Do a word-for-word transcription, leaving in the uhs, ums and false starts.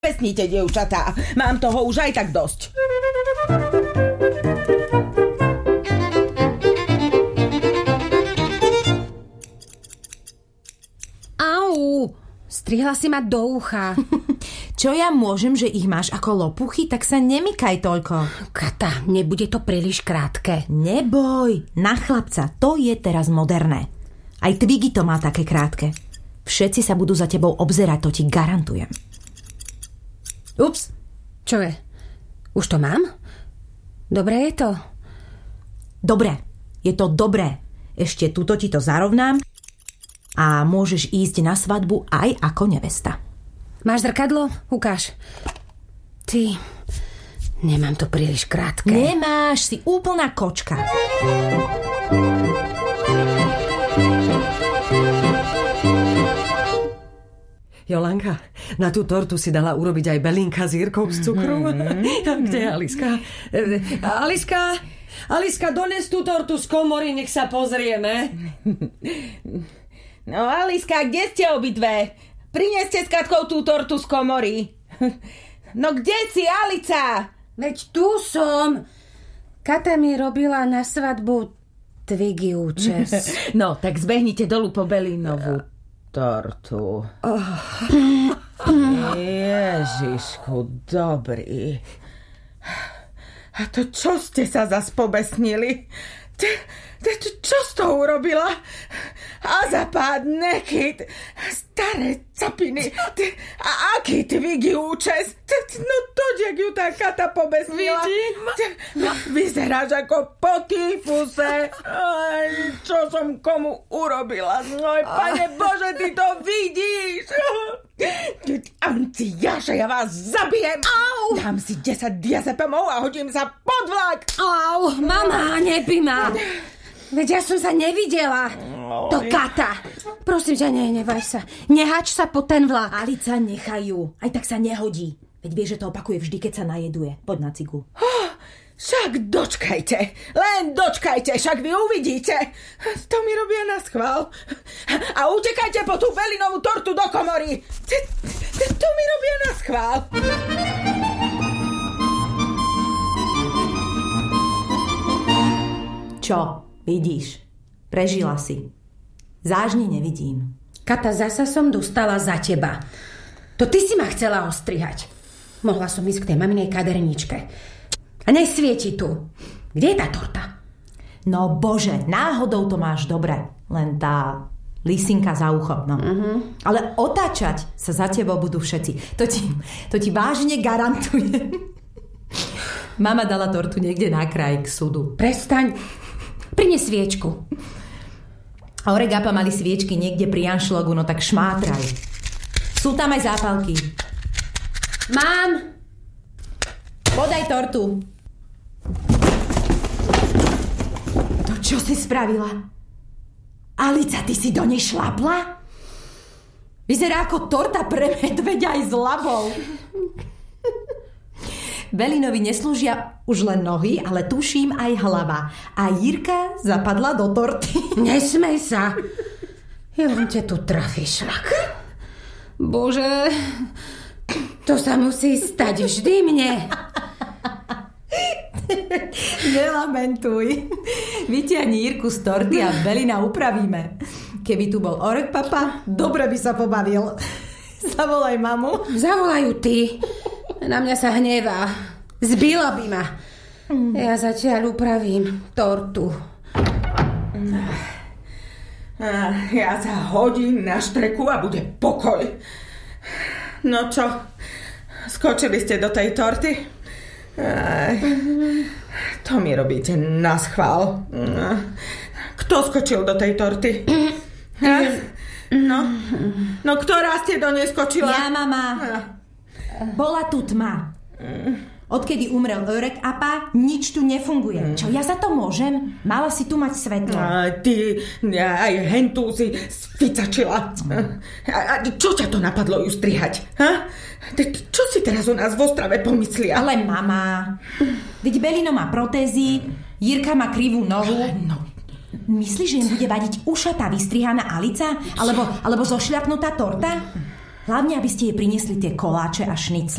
Pesnite, dievčatá. Mám toho už aj tak dosť. Au, strihla si ma do ucha. Čo ja môžem, že ich máš ako lopuchy, tak sa nemykaj toľko. Kata, nebude to príliš krátke. Neboj, na chlapca, to je teraz moderné. Aj Twiggy to má také krátke. Všetci sa budú za tebou obzerať, to ti garantujem. Ups, čo je? Už to mám? Dobre je to? Dobre, je to dobré. Ešte tuto ti to zarovnám a môžeš ísť na svadbu aj ako nevesta. Máš zrkadlo? Ukáž. Ty, nemám to príliš krátke. Nemáš, si úplná kočka. Jolanka, na tú tortu si dala urobiť aj Belinka s Jirkou z cukru. Mm-hmm. A kde je Aliska? Aliska, Aliska, dones tú tortu z komory, nech sa pozrieme. No, Aliska, kde ste obidve? Prineste s Katkou tú tortu z komory. No, kde si, Alica? Veď tu som. Kata mi robila na svadbu Twiggy účes. No, tak zbehnite dolu po Belinovú tortu. Oh. Ježišku, dobrý. A to čo ste sa zas pobesnili? Ty, ty, čo s tou urobila? Azapád, nekyt, staré capiny. Ty, a aký Twiggy účes? Ty, no to, jak ju tá Kata pobesnila. Vidím. No, vyzeráš ako po týfuse. Aj, čo som komu urobila? Oj, Pane Bože, ty to vidíš. Anci Jaša, ja vás zabijem. Au. Dám si desať diazepamov a hodím sa pod vlak. Au, mama, nebí ma. Veď ja som sa nevidela. To Kata. Prosím ťa, nehnevaj sa. Nehač sa po ten vlak. Alica, nechajú. Aj tak sa nehodí. Veď vie, že to opakuje vždy, keď sa najeduje. Poď na cigu. Oh, však dočkajte. Len dočkajte, však vy uvidíte. To mi robia na schvál. A utekajte po tú Belinovú tortu do komory. To mi robia na schvál. Čo? Vidíš, prežila si. Zážne nevidím. Kata, zasa som dostala za teba. To ty si ma chcela ostrihať. Mohla som ísť k tej maminej kaderničke. A nesvieti tu. Kde je tá torta? No bože, náhodou to máš dobre. Len tá lisinka za uchom. No. Uh-huh. Ale otáčať sa za tebou budú všetci. To ti, to ti vážne garantujem. Mama dala tortu niekde na kraj k súdu. Prestaň. Prines sviečku. A Oregapa mali sviečky niekde pri Janšlogu, no tak šmátraj. Sú tam aj zápalky. Mám. Podaj tortu. To čo si spravila? Alica, ty si do nej šlapla? Vyzerá ako torta pre medveďa aj s labou. Belinovi neslúžia už len nohy, ale tuším aj hlava. A Jirka zapadla do torty. Nesmej sa. Ja len ťa tu trafí šlak. Bože, to sa musí stať vždy mne. Nelamentuj. Vytiahni Jirku z torty a Belina upravíme. Keby tu bol Orek papa, dobre by sa pobavil. Zavolaj mamu. Zavolajú ty. Na mňa sa hnevá. Zbila by ma. Ja zatiaľ upravím tortu. Ja sa hodím na štreku a bude pokoj. No čo? Skočili ste do tej torty? Aj, to mi robíte na schvál. Kto skočil do tej torty? No, no ktorá ste do nej skočila? Ja, mama. Bola tu tma. Odkedy umrel Örek apa, nič tu nefunguje. Čo, ja za to môžem? Mala si tu mať svetlo. A ty aj hentu si sficačila. A, a čo ťa to napadlo ju strihať? Ha? Čo si teraz o nás v Ostrave pomyslia? Ale mama, veď Belino má protézy, Jirka má krivú nohu. No. Myslíš, že im bude vadiť ušatá vystrihaná Alica? Alebo, alebo zošľapnutá torta? Hlavne, aby ste jej priniesli tie koláče a šnicle.